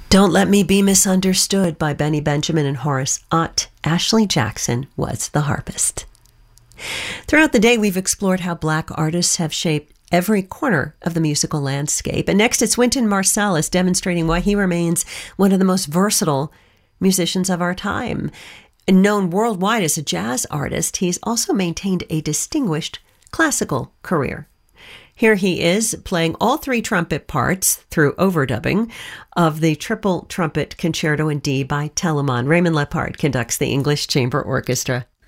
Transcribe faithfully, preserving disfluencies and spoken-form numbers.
Don't Let Me Be Misunderstood by Benny Benjamin and Horace Ott. Ashley Jackson was the harpist. Throughout the day, we've explored how Black artists have shaped every corner of the musical landscape. And next, it's Wynton Marsalis demonstrating why he remains one of the most versatile musicians of our time. Known worldwide as a jazz artist, he's also maintained a distinguished classical career. Here he is playing all three trumpet parts through overdubbing of the Triple Trumpet Concerto in D by Telemann. Raymond Lepard conducts the English Chamber Orchestra.